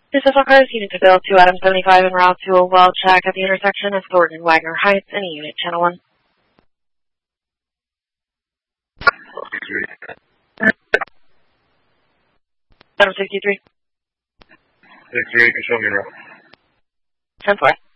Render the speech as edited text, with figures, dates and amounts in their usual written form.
This is Cars, Unit to Bill 2 Adam 75 en route to a well check at the intersection of Thornton and Wagner Heights and Unit Channel 1. 763. 63, you can show me around. 10-4.